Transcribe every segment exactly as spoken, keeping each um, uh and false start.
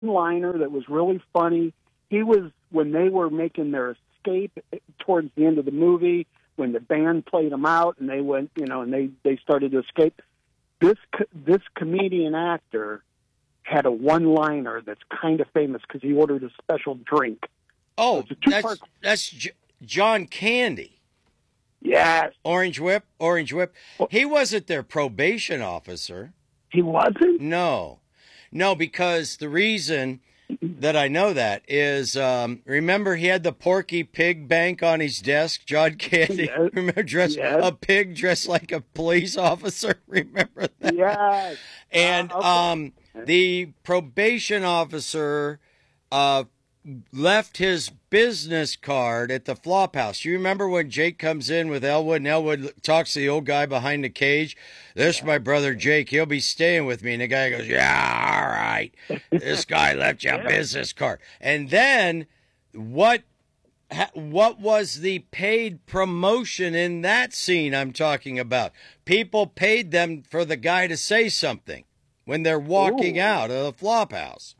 one-liner that was really funny. He was, when they were making their escape towards the end of the movie, when the band played them out and they went, you know, and they, they started to escape, this this comedian actor had a one-liner that's kind of famous because he ordered a special drink. Oh, so that's, that's J- John Candy. Yes. Orange Whip, Orange Whip. He wasn't their probation officer. He wasn't? No. No, because the reason that I know that is, um, remember he had the Porky Pig bank on his desk, John Candy? Yes. Remember dressed, Yes. a pig dressed like a police officer? Remember that? Yes. And uh, okay. um, the probation officer uh, left his business card at the flop house. You remember when Jake comes in with Elwood and Elwood talks to the old guy behind the cage? This is my brother Jake. He'll be staying with me. And the guy goes, yeah, all right. This guy left you a business card. And then what what was the paid promotion in that scene I'm talking about? People paid them for the guy to say something when they're walking Ooh. out of the flop house.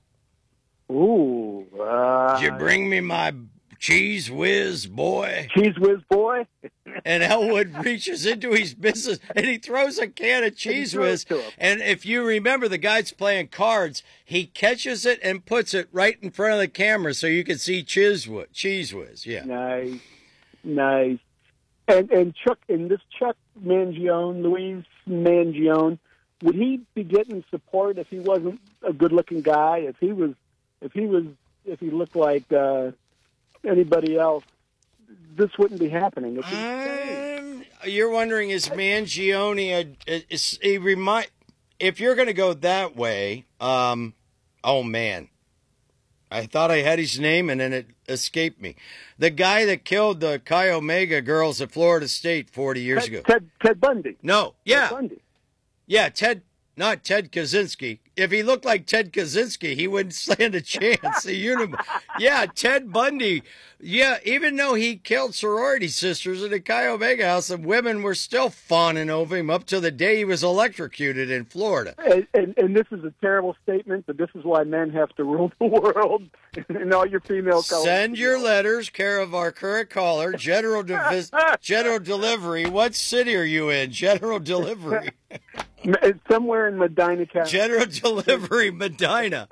Ooh. Uh, Did you bring me my cheese whiz, boy? Cheese whiz boy? And Elwood reaches into his business and he throws a can of cheese whiz. And if you remember, the guy's playing cards. He catches it and puts it right in front of the camera so you can see cheese whiz. Cheese whiz, yeah. Nice. Nice. And, and Chuck, and this Chuck Mangione, Louise Mangione, would he be getting support if he wasn't a good-looking guy? If he was, if he was, if he looked like uh, anybody else, this wouldn't be happening. Um, you're wondering, is Mangione a, is he remind? If you're going to go that way, um, oh man, I thought I had his name and then it escaped me. The guy that killed the Chi Omega girls at Florida State forty years Ted, ago. Ted, Ted Bundy. No, yeah, Ted Bundy. yeah, Ted. Not Ted Kaczynski. If he looked like Ted Kaczynski, he wouldn't stand a chance. The uni- yeah, Ted Bundy. Yeah, even though he killed sorority sisters in the Chi Omega house, the women were still fawning over him up to the day he was electrocuted in Florida. And, and, and this is a terrible statement, but this is why men have to rule the world. And all your female colleagues. Send your letters, care of our current caller, General Divis- General Delivery. What city are you in? General Delivery. It's somewhere in Medina County. General Delivery, Medina.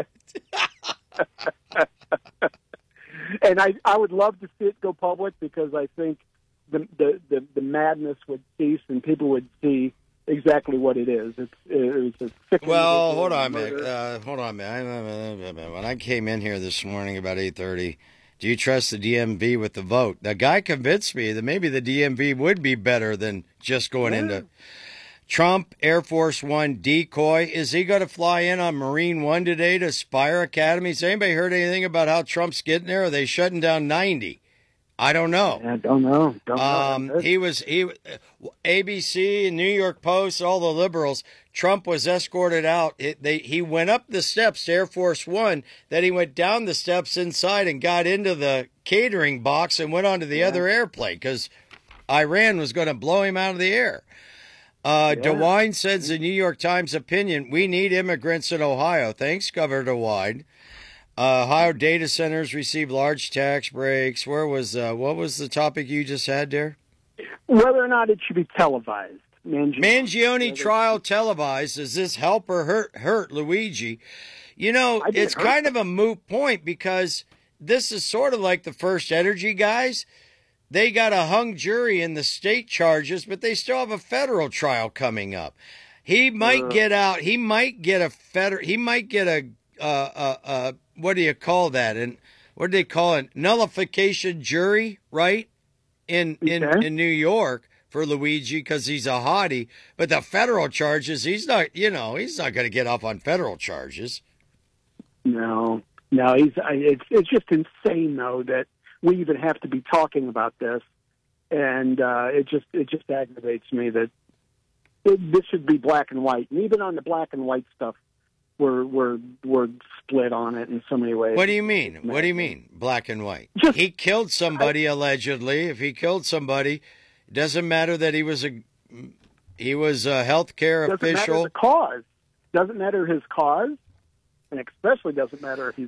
And I, I would love to see it go public because I think the, the, the, the madness would cease and people would see exactly what it is. It's, it's a sick. Well, hold on, man. Uh, hold on, man. When I came in here this morning about eight thirty, do you trust the D M V with the vote? The guy convinced me that maybe the D M V would be better than just going yeah. into Trump Air Force One decoy. Is he going to fly in on Marine One today to Spire Academy? Has anybody heard anything about how Trump's getting there? Are they shutting down ninety? I don't know. I don't know. Don't um, know. He was he, A B C and New York Post, all the liberals. Trump was escorted out. It, they, he went up the steps to Air Force One. Then he went down the steps inside and got into the catering box and went onto the yeah. other airplane because Iran was going to blow him out of the air. Uh, yeah. DeWine says the New York Times opinion, we need immigrants in Ohio. Thanks, Governor DeWine. Uh, Ohio data centers receive large tax breaks. Where was, uh, what was the topic you just had there? Whether or not it should be televised. Mangione, Mangione trial televised. Does this help or hurt, hurt Luigi? You know, it's kind them. of a moot point because this is sort of like the First Energy guys. They got a hung jury in the state charges, but they still have a federal trial coming up. He might uh, get out. He might get a federal. He might get a uh, uh, uh, what do you call that? And what do they call it? Nullification jury, right? In in, okay. in New York for Luigi because he's a hottie. But the federal charges, he's not. You know, he's not going to get off on federal charges. No, no, he's. It's it's just insane though that we even have to be talking about this, and uh, it just it just aggravates me that it, this should be black and white. And even on the black and white stuff, we're we're we're split on it in so many ways. What do you mean? What do you mean, black and white? Just, he killed somebody I, allegedly. If he killed somebody, it doesn't matter that he was a he was a healthcare doesn't official. Matter the cause doesn't matter his cause. and especially doesn't matter if he's